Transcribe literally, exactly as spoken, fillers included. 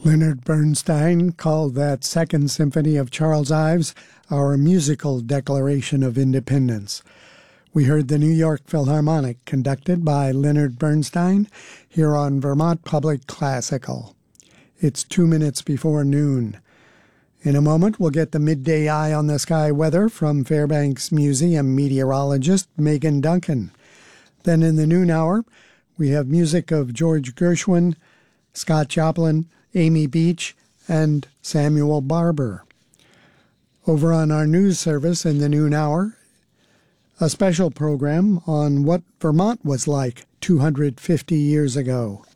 Leonard Bernstein called that Second Symphony of Charles Ives our musical declaration of independence. We heard the New York Philharmonic, conducted by Leonard Bernstein, here on Vermont Public Classical. It's two minutes before noon. In a moment, we'll get the midday eye on the sky weather from Fairbanks Museum meteorologist Megan Duncan. Then in the noon hour, we have music of George Gershwin, Scott Joplin, Amy Beach, and Samuel Barber. Over on our news service in the noon hour, a special program on what Vermont was like two hundred fifty years ago.